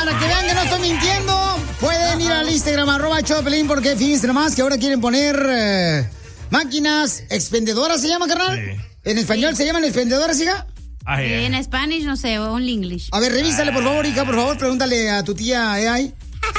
para que vean que no estoy mintiendo, pueden ir al Instagram, @Choplin, porque fíjense nomás que ahora quieren poner máquinas expendedoras, ¿se llama, carnal? Sí. ¿En español se llaman expendedoras, hija? En Spanish, no sé, o en English. A ver, revísale, por favor, hija, por favor, pregúntale a tu tía AI.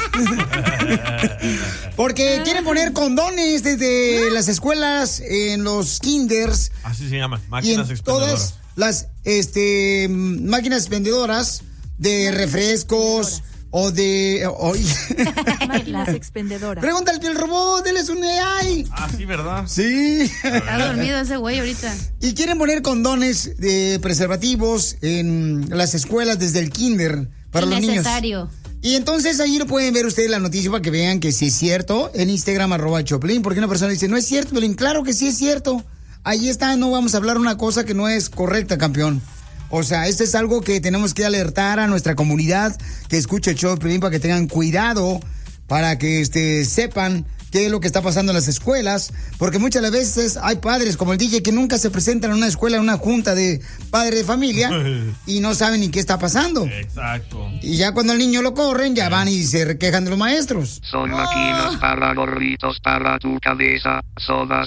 Porque quieren poner condones desde las escuelas, en los kinders. Así se llaman, máquinas y en todas las máquinas expendedoras de refrescos o de... Las expendedoras. Pregúntale al robot, él es un AI. Ah, sí, ¿verdad? Sí. Está dormido ese güey ahorita. Y quieren poner condones de preservativos en las escuelas desde el kinder para los niños. Innecesario. Y entonces ahí lo pueden ver ustedes la noticia para que vean que sí es cierto. En Instagram, @Choplin, porque una persona dice, no es cierto, Pelín. Claro que sí es cierto. Ahí está, no vamos a hablar una cosa que no es correcta, campeón. O sea, esto es algo que tenemos que alertar a nuestra comunidad que escuche el show de Pelín para que tengan cuidado, para que sepan qué es lo que está pasando en las escuelas, porque muchas de las veces hay padres como el DJ que nunca se presentan en una escuela, en una junta de padres de familia y no saben ni qué está pasando. Exacto. Y ya cuando el niño lo corren, ya van y se quejan de los maestros. Son máquinas para gorritos para tu cabeza, sodas.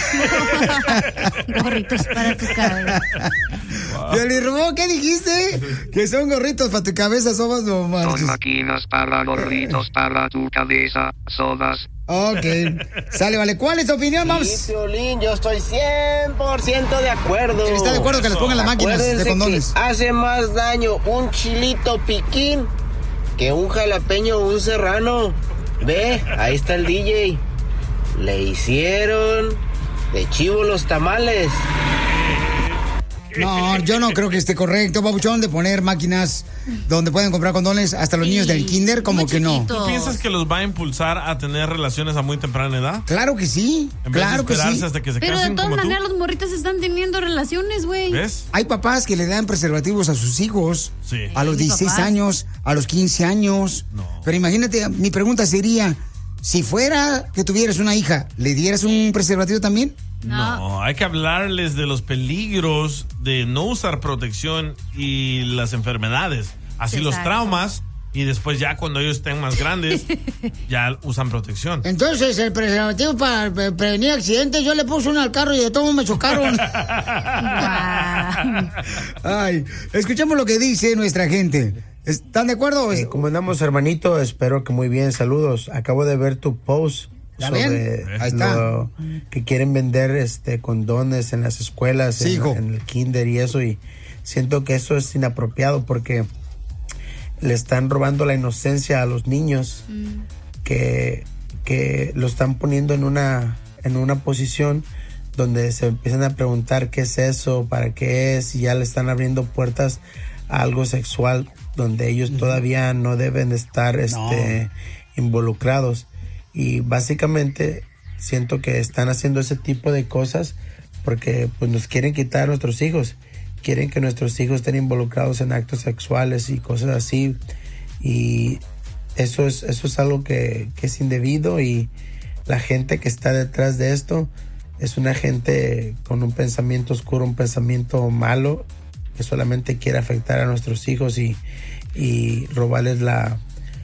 Gorritos para tu cabeza. Wow. ¿Qué dijiste? Que son gorritos para tu cabeza, sodas, no manches. Son máquinas para gorritos para tu cabeza, sodas. Ok, sale, vale. ¿Cuál es tu opinión, Mams? Sí, Piolín, yo estoy 100% de acuerdo. ¿Él está de acuerdo que les pongan las máquinas de condones? Hace más daño un chilito piquín que un jalapeño o un serrano. Ve, ahí está el DJ. Le hicieron de chivo los tamales. No, yo no creo que esté correcto, papuchón, de poner máquinas donde pueden comprar condones hasta los niños del kinder, como que no. ¿Tú piensas que los va a impulsar a tener relaciones a muy temprana edad? Claro que sí, claro que sí. Hasta que se Pero casen, de todas como maneras los morritos están teniendo relaciones, güey. ¿Ves? Hay papás que le dan preservativos a sus hijos, sí, a los 16 años, a los 15 años. No. Pero imagínate, mi pregunta sería, si fuera que tuvieras una hija, ¿le dieras un preservativo también? No, hay que hablarles de los peligros de no usar protección y las enfermedades, así los traumas, y después ya cuando ellos estén más grandes, ya usan protección. Entonces, el preservativo para prevenir accidentes, yo le puse uno al carro y de todo me chocaron. Ay, escuchemos lo que dice nuestra gente. ¿Están de acuerdo? ¿Cómo andamos, hermanito? Espero que muy bien, saludos. Acabo de ver tu post sobre lo que quieren vender condones en las escuelas, sí, en el kinder y eso, y siento que eso es inapropiado porque le están robando la inocencia a los niños que lo están poniendo en una posición donde se empiezan a preguntar qué es eso, para qué es, y ya le están abriendo puertas a algo sexual donde ellos todavía no deben estar involucrados. Y básicamente siento que están haciendo ese tipo de cosas porque pues nos quieren quitar a nuestros hijos, quieren que nuestros hijos estén involucrados en actos sexuales y cosas así, y eso es algo que es indebido, y la gente que está detrás de esto es una gente con un pensamiento oscuro, un pensamiento malo, que solamente quiere afectar a nuestros hijos y robarles la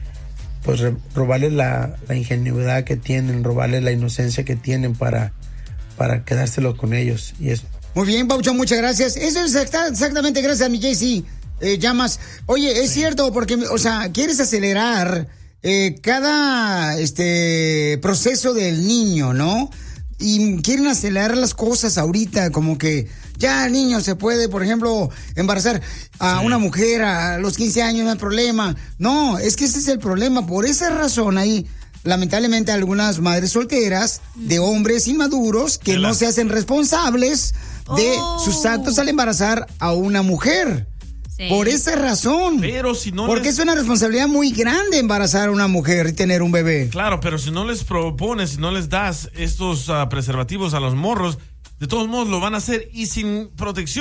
ingenuidad que tienen, robarles la inocencia que tienen para quedárselo con ellos. Y eso. Muy bien, Pauchón, muchas gracias. Eso es exactamente, gracias a mi JC. Llamas. Oye, es cierto, porque, o sea, quieres acelerar cada proceso del niño, ¿no? Y quieren acelerar las cosas ahorita, como que ya el niño se puede, por ejemplo, embarazar a una mujer a los 15 años, no hay problema. No, es que ese es el problema. Por esa razón hay, lamentablemente, algunas madres solteras de hombres inmaduros que no se hacen responsables de sus actos al embarazar a una mujer. Sí. Por esa razón. Pero si no porque es una responsabilidad muy grande embarazar a una mujer y tener un bebé. Claro, pero si no les propones, si no les das estos preservativos a los morros, de todos modos lo van a hacer, y sin protección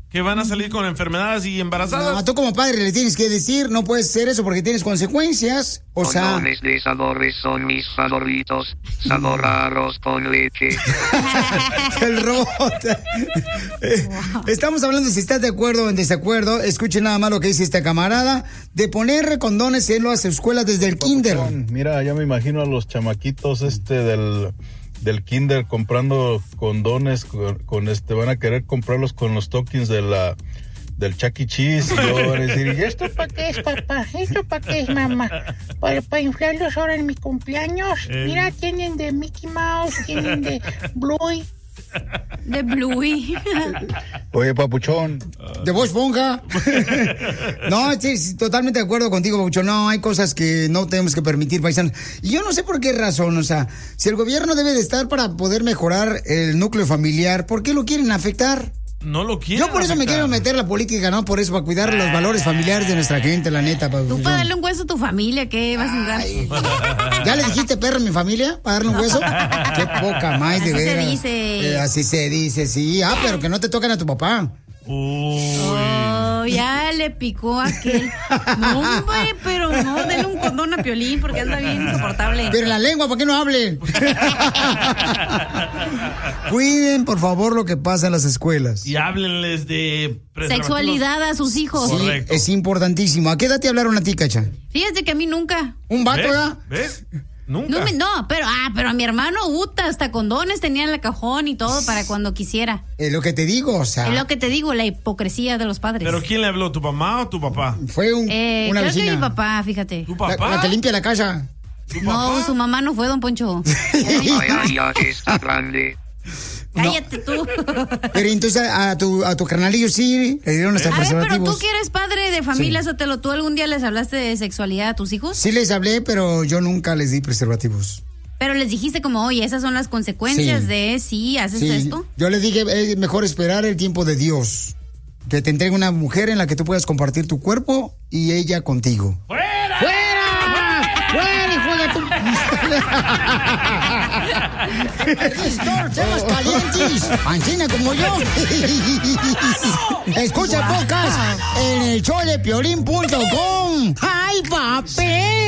que van a salir con enfermedades y embarazadas. No, tú como padre le tienes que decir, no puedes hacer eso porque tienes consecuencias. O sea... Condones de sabores son mis favoritos. Sabor a arroz con leche. El robot. Estamos hablando si estás de acuerdo o en desacuerdo. Escuchen nada más lo que dice esta camarada de poner condones en las escuelas desde el kinder. Mira, ya me imagino a los chamaquitos del kinder comprando condones con van a querer comprarlos con los tokens del Chuck E. Cheese y luego van a decir, ¿y esto para qué es, papá? ¿Esto para qué es, mamá? ¿Para inflarlos ahora en mi cumpleaños? Mira, tienen de Mickey Mouse, tienen de Bluey. De Bluey. Oye, papuchón. De Bob Esponja. No, sí, totalmente de acuerdo contigo, papuchón. No, hay cosas que no tenemos que permitir, paisanos. Y yo no sé por qué razón, o sea, si el gobierno debe de estar para poder mejorar el núcleo familiar, ¿por qué lo quieren afectar? No lo quiero. Yo por eso me quiero meter la política, ¿no? Por eso, para cuidar los valores familiares de nuestra gente, la neta. Tú para darle un hueso a tu familia, ¿qué vas a dar? ¿Ya le dijiste perro a mi familia para darle un hueso? Qué poca más, de veras. Así se dice. Así se dice, sí. Ah, pero que no te tocan a tu papá. Oh, ya le picó a aquel. No, hombre, pero no, denle un condón a Piolín porque anda bien insoportable. Pero la lengua, ¿para qué no hable? Cuiden, por favor, lo que pasa en las escuelas. Y háblenles de sexualidad a sus hijos. Sí, correcto. Es importantísimo. ¿A qué edad te hablaron a ti, Cacha? Fíjate que a mí nunca. ¿Un vato, verdad? ¿Ves? Nunca. No, pero a mi hermano hasta condones tenía en el cajón y todo para cuando quisiera. Es lo que te digo, o sea. Es lo que te digo, la hipocresía de los padres. ¿Pero quién le habló? ¿Tu mamá o tu papá? Fue una creo vecina. que mi papá, fíjate. ¿Tu papá? La que limpia la casa. No, su mamá no fue, don Poncho. Vaya, está grande. Cállate tú. Pero entonces a tu carnalillo sí le dieron hasta preservativos. Pero tú que eres padre de familia, Sotelo, ¿tú algún día les hablaste de sexualidad a tus hijos? Sí les hablé, pero yo nunca les di preservativos. Pero les dijiste como, oye, esas son las consecuencias de si haces esto. Yo les dije, es mejor esperar el tiempo de Dios. Que te entregue una mujer en la que tú puedas compartir tu cuerpo y ella contigo. ¡Fuera! ¡Fuera! ¡Fuera, hijo de tu... ¡Temas calientes! ¡Pancina como yo! Escucha podcast en el showdepiolín.com. ¡Ay, papel!